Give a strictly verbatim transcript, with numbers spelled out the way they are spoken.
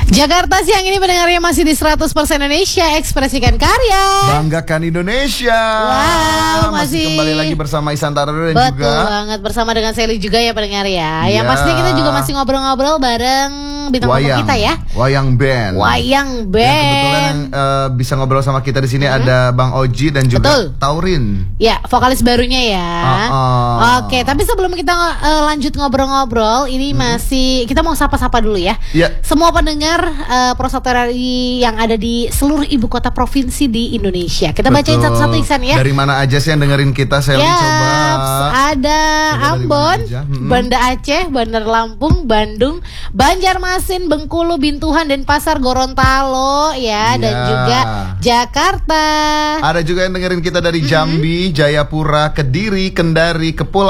Jakarta siang ini pendengarnya masih di seratus persen Indonesia, ekspresikan karya, banggakan Indonesia. Wow, masih, masih kembali lagi bersama Ihsan Tarado dan betul juga Betul banget, bersama dengan Sally juga ya pendengar ya. Ya. Yang pastinya kita juga masih ngobrol-ngobrol bareng bintang tamu kita ya. Wayang Band. Wayang Band. Yang kebetulan yang uh, bisa ngobrol sama kita di sini hmm. ada Bang Oji dan juga betul. Taurin. Ya, vokalis barunya ya. Uh -uh. Oke, tapi sebelum kita uh, lanjut ngobrol-ngobrol, ini hmm. masih kita mau sapa-sapa dulu ya. Ya. Semua pendengar uh, Prosoterari yang ada di seluruh ibu kota provinsi di Indonesia. Kita Betul. bacain satu-satu Ihsan ya. Dari mana aja sih yang dengerin kita, Sally? Ya, coba. Ada coba Ambon, hmm. Banda Aceh, Bandar Lampung, Bandung, Banjarmasin, Bengkulu, Bintuhan, dan Pasar Gorontalo ya, ya. dan juga Jakarta. Ada juga yang dengerin kita dari Jambi, mm-hmm. Jayapura, Kediri, Kendari, Kepulauan